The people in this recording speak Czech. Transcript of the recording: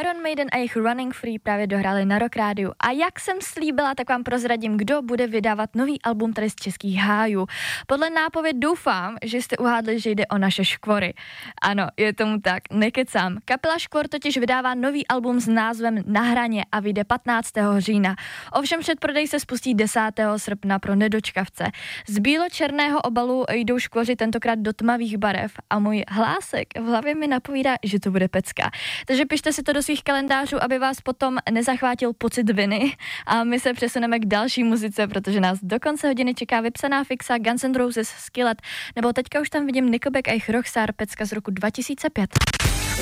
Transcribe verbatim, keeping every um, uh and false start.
Iron Maiden a jejich Running Free právě dohráli na Rock Rádiu. A jak jsem slíbila, tak vám prozradím, kdo bude vydávat nový album tady z českých hájů. Podle nápověd doufám, že jste uhádli, že jde o naše Škvory. Ano, je tomu tak, nekecám. Kapela Škvor totiž vydává nový album s názvem Na hraně a vyjde patnáctého října. Ovšem předprodej se spustí desátého srpna pro nedočkavce. Z bílo-černého obalu jdou Škvoři tentokrát do tmavých barev a můj hlásek v hlavě mi napovídá, že to bude pecka. Takže pište si to do svých kalendářů, aby vás potom nezachvátil pocit viny a my se přesuneme k další muzice, protože nás do konce hodiny čeká vypsaná fixa Guns N' Roses, Skillet, nebo teďka už tam vidím Nickelback a jejich Rockstar, pecka z roku dva tisíce pět.